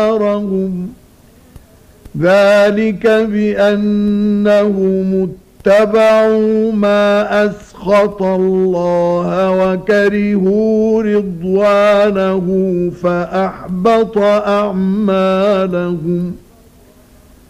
نارهم ذلك بأنهم اتبعوا ما أسخط الله وكرهوا رضوانه فأحبط أعمالهم